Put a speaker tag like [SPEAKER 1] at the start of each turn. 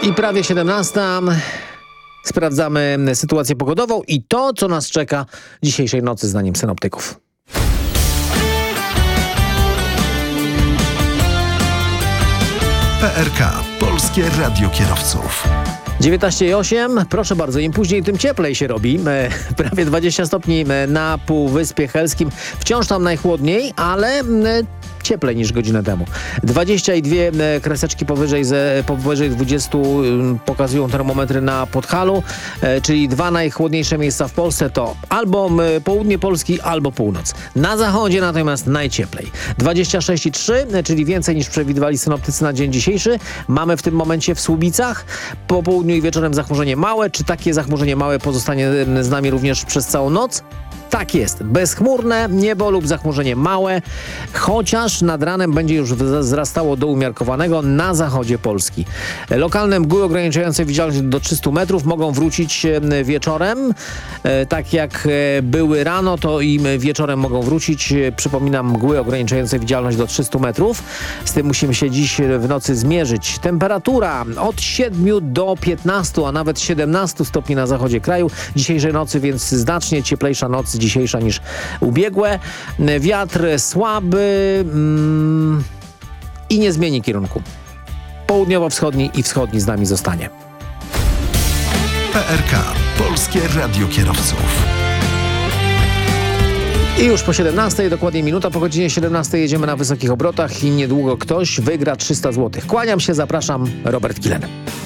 [SPEAKER 1] I prawie 17. Sprawdzamy sytuację pogodową i to, co nas czeka dzisiejszej nocy, zdaniem synoptyków.
[SPEAKER 2] PRK. Polskie Radio Kierowców.
[SPEAKER 1] 19,8. Proszę bardzo, im później, tym cieplej się robi. Prawie 20 stopni na Półwyspie Helskim. Wciąż tam najchłodniej, ale cieplej niż godzinę temu. 22 kreseczki powyżej 20 pokazują termometry na Podhalu, czyli dwa najchłodniejsze miejsca w Polsce to albo południe Polski, albo północ. Na zachodzie natomiast najcieplej. 26,3, czyli więcej niż przewidywali synoptycy na dzień dzisiejszy. Mamy w tym momencie w Słubicach. Po południu i wieczorem zachmurzenie małe. Czy takie zachmurzenie małe pozostanie z nami również przez całą noc? Tak jest. Bezchmurne niebo lub zachmurzenie małe, chociaż nad ranem będzie już wzrastało do umiarkowanego na zachodzie Polski. Lokalne mgły ograniczające widzialność do 300 metrów mogą wrócić wieczorem. Tak jak były rano, to i wieczorem mogą wrócić. Przypominam, mgły ograniczające widzialność do 300 metrów. Z tym musimy się dziś w nocy zmierzyć. Temperatura od 7 do 15, a nawet 17 stopni na zachodzie kraju. Dzisiejszej nocy, więc znacznie cieplejsza noc dzisiejsza niż ubiegłe. Wiatr słaby i nie zmieni kierunku. Południowo-wschodni i wschodni z nami zostanie.
[SPEAKER 2] PRK. Polskie Radio Kierowców.
[SPEAKER 1] I już po 17, dokładnie minuta po godzinie 17 jedziemy na wysokich obrotach i niedługo ktoś wygra 300 zł. Kłaniam się, zapraszam, Robert Kilen.